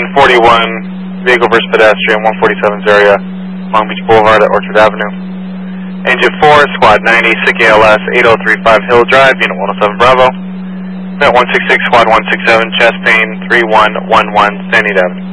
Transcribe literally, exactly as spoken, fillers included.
forty-one, vehicle versus pedestrian, one forty-seven's area, Long Beach Boulevard at Orchard Avenue. Engine four, Squad ninety, S I C A L S, eight oh three five Hill Drive, Unit one oh seven Bravo. Net one six six, Squad one six seven, chest pain, three one one one, Sandy Avenue.